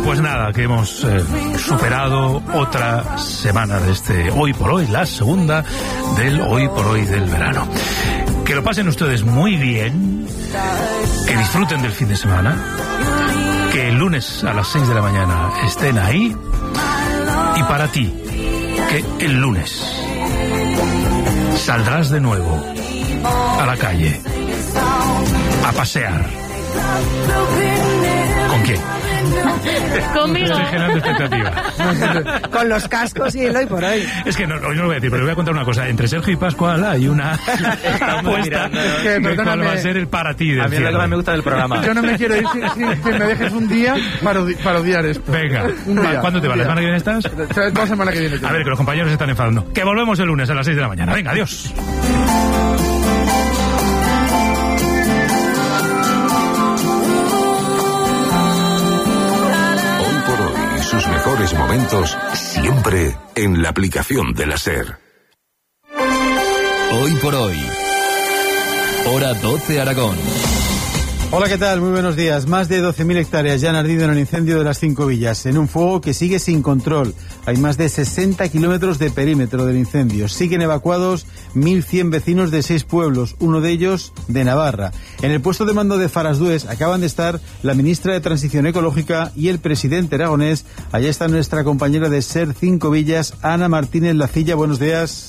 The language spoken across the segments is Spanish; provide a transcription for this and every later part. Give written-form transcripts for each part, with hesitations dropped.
Pues nada, que hemos superado otra semana de este Hoy por Hoy, la segunda del Hoy por Hoy del verano. Que lo pasen ustedes muy bien, que disfruten del fin de semana, que el lunes a las 6 de la mañana estén ahí, y para ti, que el lunes saldrás de nuevo a la calle a pasear. ¿Con quién? Conmigo. Estoy generando expectativa. Con los cascos y el Hoy por Hoy. Es que hoy no lo voy a decir, pero le voy a contar una cosa. Entre Sergio y Pascual hay una apuesta de cuál va a ser el para ti. A mí es lo que más me gusta del programa. Yo no me quiero ir sin me dejes un día para odiar esto. Venga, ¿cuándo te vas? ¿La semana que viene estás? La semana que viene. A ver, que los compañeros se están enfadando. Que volvemos el lunes a las 6 de la mañana. Venga, adiós. Sus mejores momentos siempre en la aplicación de la SER. Hoy por Hoy. Hora 12 Aragón. Hola, ¿qué tal? Muy buenos días. Más de 12.000 hectáreas ya han ardido en el incendio de las 5 villas, en un fuego que sigue sin control. Hay más de 60 kilómetros de perímetro del incendio. Siguen evacuados 1.100 vecinos de 6 pueblos, uno de ellos de Navarra. En el puesto de mando de Farasdues acaban de estar la ministra de Transición Ecológica y el presidente aragonés. Allá está nuestra compañera de SER 5 Villas, Ana Martínez Lacilla. Buenos días.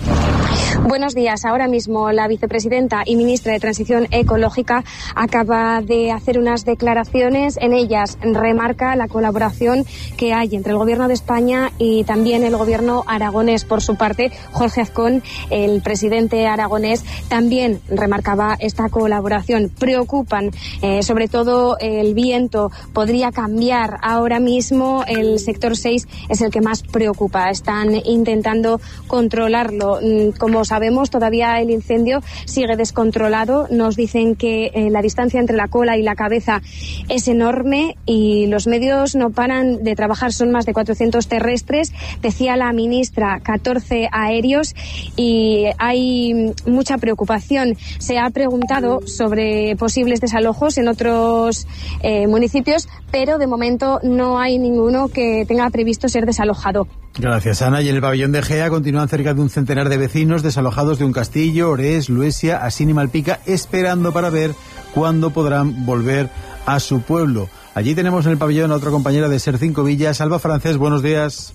Buenos días. Ahora mismo la vicepresidenta y ministra de Transición Ecológica acaba de hacer unas declaraciones. En ellas remarca la colaboración que hay entre el Gobierno de España y también el Gobierno aragonés. Por su parte, Jorge Azcón, el presidente aragonés, también remarcaba esta colaboración. Preocupan, sobre todo el viento podría cambiar. Ahora mismo el sector 6 es el que más preocupa. Están intentando controlarlo. Como sabemos, todavía el incendio sigue descontrolado. Nos dicen que la distancia entre la cola y la cabeza es enorme y los medios no paran de trabajar. Son más de 400 terrestres, decía la ministra, 14 aéreos, y hay mucha preocupación. Se ha preguntado sobre posibles desalojos en otros municipios, pero de momento no hay ninguno que tenga previsto ser desalojado. Gracias, Ana. Y en el pabellón de Gea continúan cerca de un centenar de vecinos desalojados de un castillo, Orés, Luesia, Asín y Malpica, esperando para ver cuándo podrán volver a su pueblo. Allí tenemos en el pabellón a otra compañera de SER 5 Villas, Alba Francés. Buenos días.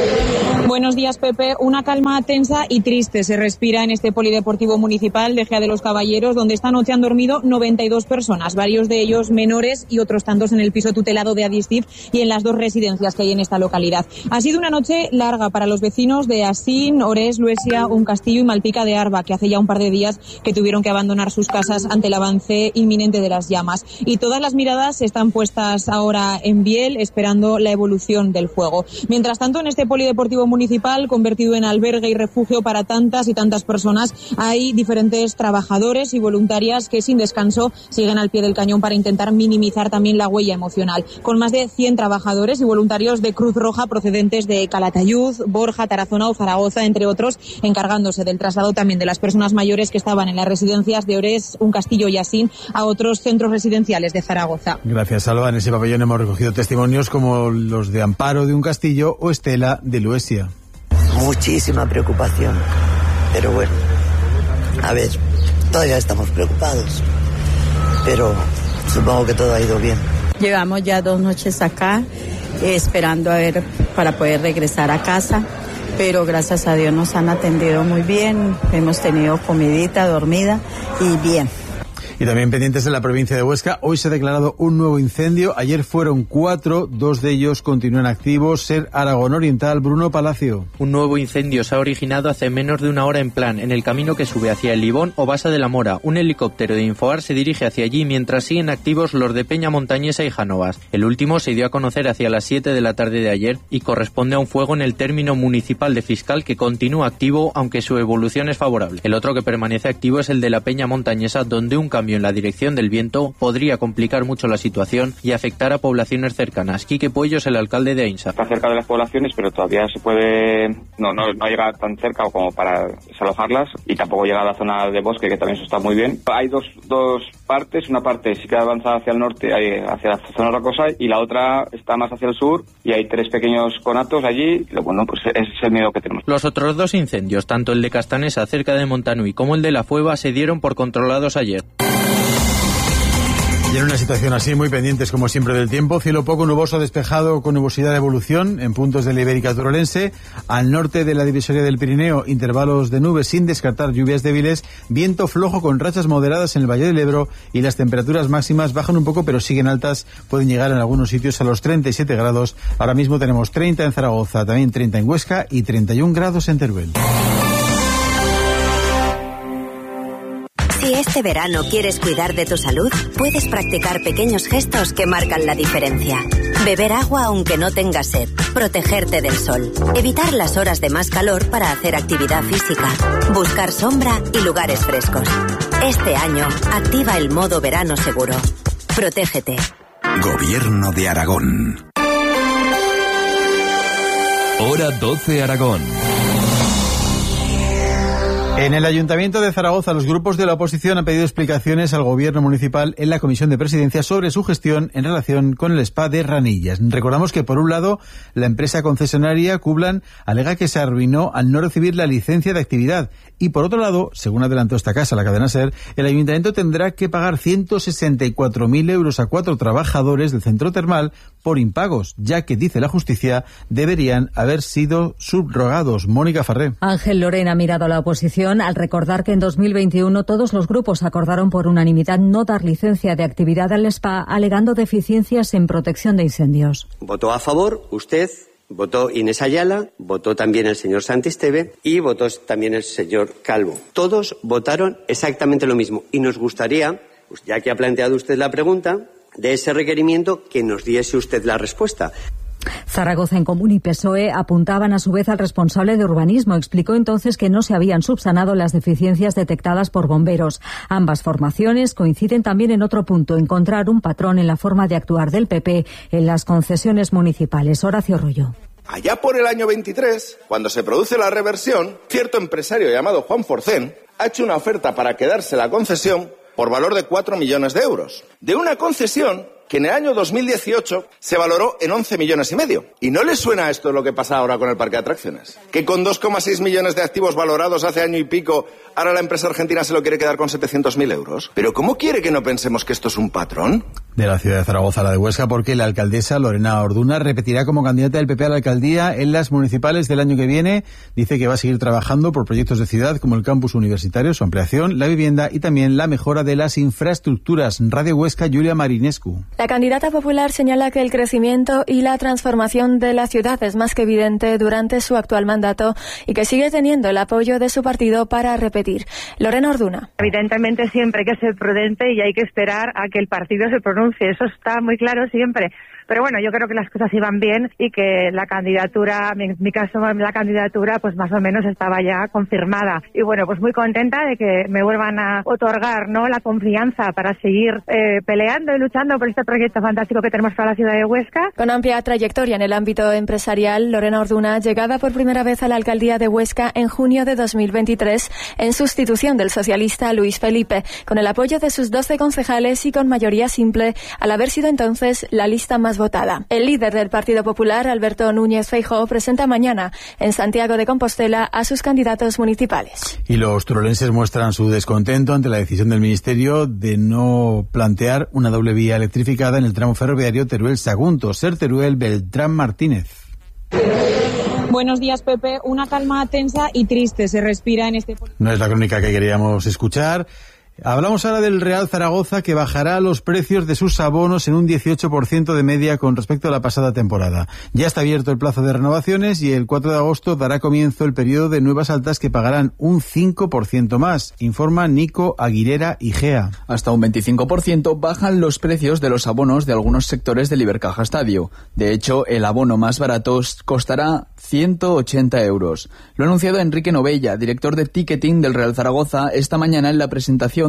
Buenos días, Pepe. Una calma tensa y triste se respira en este polideportivo municipal de Gea de los Caballeros, donde esta noche han dormido 92 personas, varios de ellos menores y otros tantos en el piso tutelado de Adistif y en las 2 residencias que hay en esta localidad. Ha sido una noche larga para los vecinos de Asín, Orés, Luesia, Un Castillo y Malpica de Arba, que hace ya un par de días que tuvieron que abandonar sus casas ante el avance inminente de las llamas. Y todas las miradas están puestas ahora en Biel, esperando la evolución del fuego. Mientras tanto, en este polideportivo municipal, convertido en albergue y refugio para tantas y tantas personas, hay diferentes trabajadores y voluntarias que sin descanso siguen al pie del cañón para intentar minimizar también la huella emocional. Con más de 100 trabajadores y voluntarios de Cruz Roja procedentes de Calatayud, Borja, Tarazona o Zaragoza, entre otros, encargándose del traslado también de las personas mayores que estaban en las residencias de Orés, Un Castillo y Asín a otros centros residenciales de Zaragoza. Gracias, Alba. En ese pabellón hemos recogido testimonios como los de Amparo de Un Castillo o Estela de Luesia. Muchísima preocupación, pero bueno, a ver, todavía estamos preocupados, pero supongo que todo ha ido bien. Llevamos ya 2 noches acá, esperando a ver para poder regresar a casa, pero gracias a Dios nos han atendido muy bien, hemos tenido comidita, dormida y bien. Y también pendientes de la provincia de Huesca, hoy se ha declarado un nuevo incendio. Ayer fueron 4, 2 de ellos continúan activos. SER Aragón Oriental, Bruno Palacio. Un nuevo incendio se ha originado hace menos de una hora en Plan, en el camino que sube hacia el Libón o Basa de la Mora. Un helicóptero de Infoar se dirige hacia allí mientras siguen activos los de Peña Montañesa y Janovas. El último se dio a conocer hacia las 7 de la tarde de ayer y corresponde a un fuego en el término municipal de Fiscal que continúa activo, aunque su evolución es favorable. El otro que permanece activo es el de la Peña Montañesa, donde un camión cambio en la dirección del viento podría complicar mucho la situación y afectar a poblaciones cercanas. Quique Puello es el alcalde de Ainsa. Está cerca de las poblaciones, pero todavía se puede... No llega tan cerca como para desalojarlas, y tampoco llega a la zona de bosque, que también eso está muy bien. Hay dos partes. Una parte sí que avanza hacia el norte, hacia la zona rocosa, y la otra está más hacia el sur, y hay 3 pequeños conatos allí. Bueno, pues ese es el miedo que tenemos. Los otros 2 incendios, tanto el de Castanesa cerca de Montanui como el de La Fueva, se dieron por controlados ayer. Y en una situación así, muy pendientes como siempre del tiempo, cielo poco nuboso despejado con nubosidad de evolución en puntos de la Ibérica Turolense, al norte de la divisoria del Pirineo, intervalos de nubes sin descartar lluvias débiles, viento flojo con rachas moderadas en el Valle del Ebro, y las temperaturas máximas bajan un poco pero siguen altas, pueden llegar en algunos sitios a los 37 grados. Ahora mismo tenemos 30 en Zaragoza, también 30 en Huesca y 31 grados en Teruel. Si este verano quieres cuidar de tu salud, puedes practicar pequeños gestos que marcan la diferencia. Beber agua aunque no tengas sed, protegerte del sol, evitar las horas de más calor para hacer actividad física, buscar sombra y lugares frescos. Este año, activa el modo verano seguro. Protégete. Gobierno de Aragón. Hora 12 Aragón. En el Ayuntamiento de Zaragoza, los grupos de la oposición han pedido explicaciones al Gobierno municipal en la Comisión de Presidencia sobre su gestión en relación con el spa de Ranillas. Recordamos que, por un lado, la empresa concesionaria Cublan alega que se arruinó al no recibir la licencia de actividad. Y, por otro lado, según adelantó esta casa, la cadena SER, el Ayuntamiento tendrá que pagar 164.000 euros a 4 trabajadores del centro termal por impagos, ya que, dice la justicia, deberían haber sido subrogados. Mónica Farré. Ángel Lorena ha mirado a la oposición al recordar que en 2021 todos los grupos acordaron por unanimidad no dar licencia de actividad al spa, alegando deficiencias en protección de incendios. Votó a favor usted, votó Inés Ayala, votó también el señor Santisteve y votó también el señor Calvo. Todos votaron exactamente lo mismo, y nos gustaría, ya que ha planteado usted la pregunta, de ese requerimiento, que nos diese usted la respuesta. Zaragoza en Común y PSOE apuntaban a su vez al responsable de urbanismo. Explicó entonces que no se habían subsanado las deficiencias detectadas por bomberos. Ambas formaciones coinciden también en otro punto: encontrar un patrón en la forma de actuar del PP en las concesiones municipales. Horacio Rollo. Allá por el año 23, cuando se produce la reversión, cierto empresario llamado Juan Forcén ha hecho una oferta para quedarse la concesión por valor de 4 millones de euros. De una concesión que en el año 2018 se valoró en 11 millones y medio. ¿Y no les suena esto lo que pasa ahora con el parque de atracciones? Que con 2,6 millones de activos valorados hace año y pico, ahora la empresa argentina se lo quiere quedar con 700.000 euros. ¿Pero cómo quiere que no pensemos que esto es un patrón? De la ciudad de Zaragoza a la de Huesca, porque la alcaldesa Lorena Orduna repetirá como candidata del PP a la alcaldía en las municipales del año que viene. Dice que va a seguir trabajando por proyectos de ciudad como el campus universitario, su ampliación, la vivienda y también la mejora de las infraestructuras. Radio Huesca, Julia Marinescu. La candidata popular señala que el crecimiento y la transformación de la ciudad es más que evidente durante su actual mandato y que sigue teniendo el apoyo de su partido para repetir. Lorena Orduna. Evidentemente siempre hay que ser prudente y hay que esperar a que el partido se pronuncie. Eso está muy claro siempre. Pero bueno, yo creo que las cosas iban bien y que la candidatura, en mi caso la candidatura, pues más o menos estaba ya confirmada. Y bueno, pues muy contenta de que me vuelvan a otorgar, ¿no?, la confianza para seguir peleando y luchando por este proyecto fantástico que tenemos para la ciudad de Huesca. Con amplia trayectoria en el ámbito empresarial, Lorena Orduna llegaba por primera vez a la alcaldía de Huesca en junio de 2023 en sustitución del socialista Luis Felipe, con el apoyo de sus 12 concejales y con mayoría simple, al haber sido entonces la lista más votada. El líder del Partido Popular, Alberto Núñez Feijóo, presenta mañana en Santiago de Compostela a sus candidatos municipales. Y los turolenses muestran su descontento ante la decisión del Ministerio de no plantear una doble vía electrificada en el tramo ferroviario Teruel-Sagunto. Ser Teruel, Beltrán Martínez. Buenos días, Pepe. Una calma tensa y triste se respira en este... No es la crónica que queríamos escuchar. Hablamos ahora del Real Zaragoza, que bajará los precios de sus abonos en un 18% de media con respecto a la pasada temporada. Ya está abierto el plazo de renovaciones y el 4 de agosto dará comienzo el periodo de nuevas altas que pagarán un 5% más, informa Nico Aguilera Igea. Hasta un 25% bajan los precios de los abonos de algunos sectores del Ibercaja Estadio. De hecho, el abono más barato costará 180 euros. Lo ha anunciado Enrique Novella, director de ticketing del Real Zaragoza, esta mañana en la presentación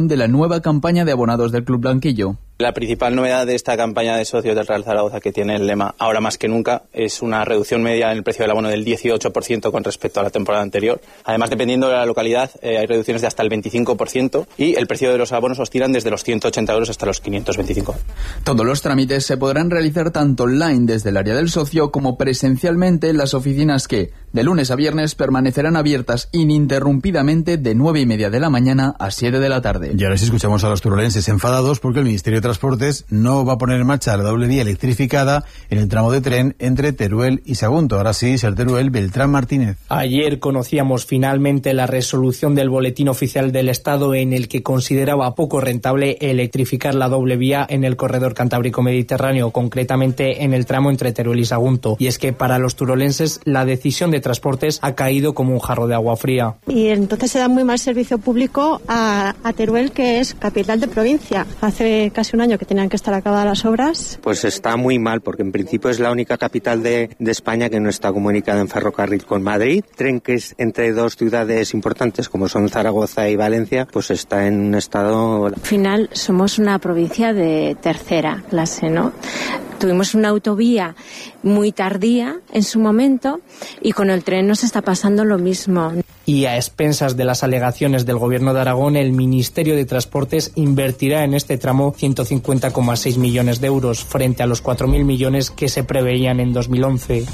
presentación de la nueva campaña de abonados del Club Blanquillo. La principal novedad de esta campaña de socios del Real Zaragoza, que tiene el lema ahora más que nunca, es una reducción media en el precio del abono del 18% con respecto a la temporada anterior. Además, dependiendo de la localidad, hay reducciones de hasta el 25% y el precio de los abonos oscilan desde los 180 euros hasta los 525. Todos los trámites se podrán realizar tanto online desde el área del socio como presencialmente en las oficinas que, de lunes a viernes, permanecerán abiertas ininterrumpidamente de 9:30 de la mañana a 7 de la tarde. Y ahora sí escuchamos a los turolenses enfadados porque el Ministerio de Transportes no va a poner en marcha la doble vía electrificada en el tramo de tren entre Teruel y Sagunto. Ahora sí, ser Teruel, Beltrán Martínez. Ayer conocíamos finalmente la resolución del Boletín Oficial del Estado en el que consideraba poco rentable electrificar la doble vía en el corredor cantábrico-mediterráneo, concretamente en el tramo entre Teruel y Sagunto. Y es que para los turolenses la decisión de Transportes ha caído como un jarro de agua fría. Y entonces se da muy mal servicio público a Teruel, que es capital de provincia. Hace casi un año que tenían que estar acabadas las obras. Pues está muy mal, porque en principio es la única capital de España que no está comunicada en ferrocarril con Madrid. Tren que es entre dos ciudades importantes como son Zaragoza y Valencia, pues está en un estado... Al final somos una provincia de tercera clase, ¿no? Tuvimos una autovía muy tardía en su momento y con el tren nos está pasando lo mismo. Y a expensas de las alegaciones del Gobierno de Aragón, el Ministerio de Transportes invertirá en este tramo 150,6 millones de euros frente a los 4.000 millones que se preveían en 2011.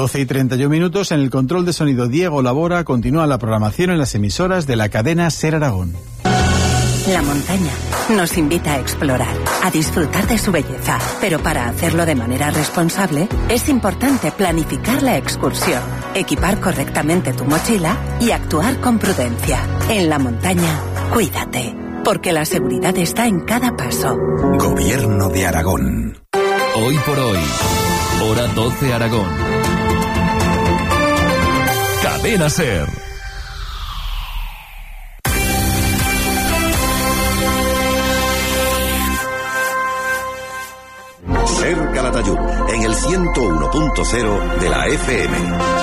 12:31. En el control de sonido, Diego Labora. Continúa la programación en las emisoras de la cadena SER Aragón. La montaña nos invita a explorar, a disfrutar de su belleza, pero para hacerlo de manera responsable es importante planificar la excursión, equipar correctamente tu mochila y actuar con prudencia. En la montaña, cuídate, porque la seguridad está en cada paso. Gobierno de Aragón. Hoy por hoy, hora 12 Aragón. Cadena SER. SER Calatayud, en el 101.0 de la FM.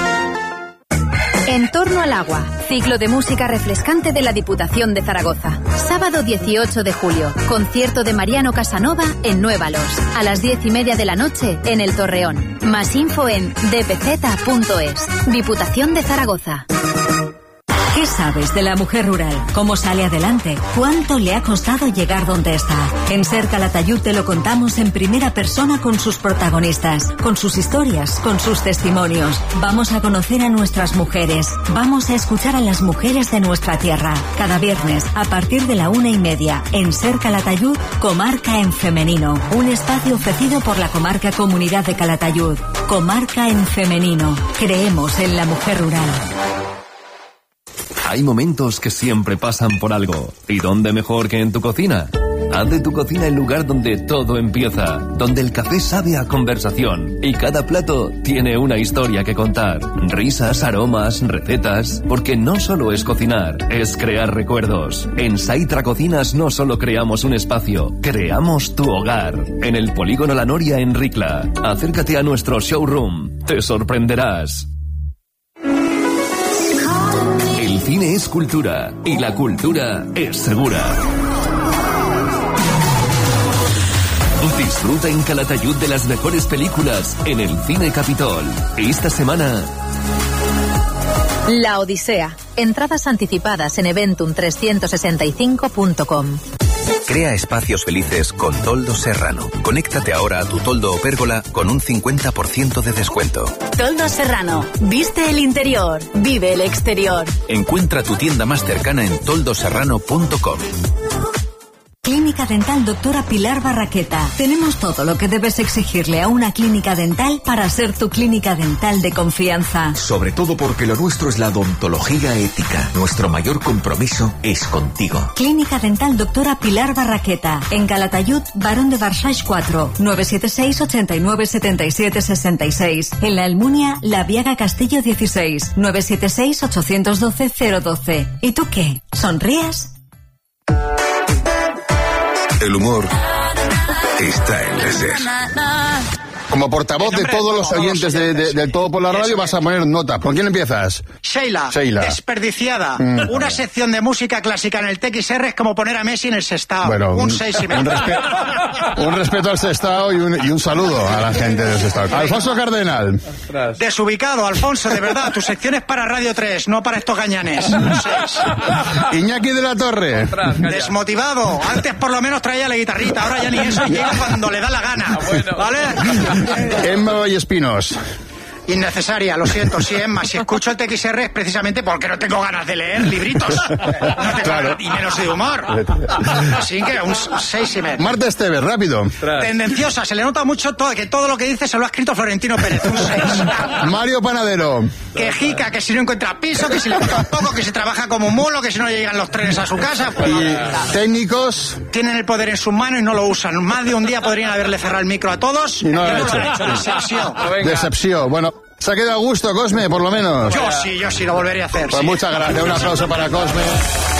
En torno al agua, ciclo de música refrescante de la Diputación de Zaragoza. Sábado 18 de julio, concierto de Mariano Casanova en Nuévalos, a las 10:30 de la noche en El Torreón. Más info en dpz.es. Diputación de Zaragoza. ¿Qué sabes de la mujer rural? ¿Cómo sale adelante? ¿Cuánto le ha costado llegar donde está? En SER Calatayud te lo contamos en primera persona con sus protagonistas, con sus historias, con sus testimonios. Vamos a conocer a nuestras mujeres. Vamos a escuchar a las mujeres de nuestra tierra. Cada viernes, a partir de la 1:30, en SER Calatayud, Comarca en Femenino. Un espacio ofrecido por la Comarca Comunidad de Calatayud. Comarca en Femenino. Creemos en la mujer rural. Hay momentos que siempre pasan por algo. ¿Y dónde mejor que en tu cocina? Haz de tu cocina el lugar donde todo empieza, donde el café sabe a conversación y cada plato tiene una historia que contar. Risas, aromas, recetas, porque no solo es cocinar, es crear recuerdos. En Saitra Cocinas no solo creamos un espacio, creamos tu hogar. En el Polígono La Noria en Ricla. Acércate a nuestro showroom, te sorprenderás. El cine es cultura y la cultura es segura. Disfruta en Calatayud de las mejores películas en el Cine Capitol. Esta semana... La Odisea. Entradas anticipadas en eventum365.com. Crea espacios felices con Toldo Serrano. Conéctate ahora a tu toldo o pérgola con un 50% de descuento. Toldo Serrano. Viste el interior, vive el exterior. Encuentra tu tienda más cercana en toldoserrano.com. Clínica Dental Doctora Pilar Barraqueta. Tenemos todo lo que debes exigirle a una clínica dental para ser tu clínica dental de confianza. Sobre todo porque lo nuestro es la odontología ética. Nuestro mayor compromiso es contigo. Clínica Dental Doctora Pilar Barraqueta. En Calatayud, Barón de Barsach 4, 976 89 77 66. En La Almunia, La Viaga Castillo 16, 976 812 012. ¿Y tú qué? ¿Sonríes? El humor está en la SER. Como portavoz de todos los oyentes del Todo por la Radio, vas a poner nota. ¿Con quién empiezas? Sheila. Desperdiciada. Una sección de música clásica en el TXR es como poner a Messi en el Sestao. Bueno, un 6,5. Un respeto al Sestao y un saludo a la gente del Sestao. Alfonso Cardenal. Desubicado, Alfonso, de verdad. Tu sección es para Radio 3, no para estos gañanes. Un 6. Iñaki de la Torre. Desmotivado. Antes por lo menos traía la guitarrita, ahora ya ni eso, y llega cuando le da la gana. ¿Vale? Emma Vallespinos. Innecesaria, lo siento, sí, Emma. Si escucho el TXR es precisamente porque no tengo ganas de leer libritos. No tengo ganas, y menos de humor. Así que un 6,5. Marta Esteves, rápido. Tendenciosa, se le nota mucho que todo lo que dice se lo ha escrito Florentino Pérez. Un 6. Mario Panadero. Quejica, que si no encuentra piso, que si le toca poco, que si trabaja como un mulo, que si no llegan los trenes a su casa. Y técnicos. Tienen el poder en sus manos y no lo usan. Más de un día podrían haberle cerrado el micro a todos. Y no lo han hecho. Decepción. Bueno, se ha quedado a gusto, Cosme, por lo menos. Yo sí, lo volvería a hacer. Pues sí. Muchas gracias. Un aplauso para Cosme.